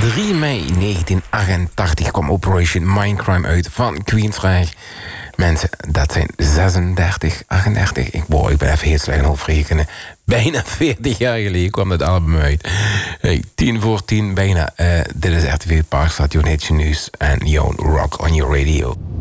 3 mei 1988 kwam Operation Mindcrime uit van Queensrÿche. Mensen, dat zijn 36, 38... Ik ben even heel slecht op rekenen. Bijna 40 jaar geleden kwam dat album uit. Hey, 10:10 bijna. Dit is RTV Parkstation Hits Nieuws en jouw Rock on Your Radio.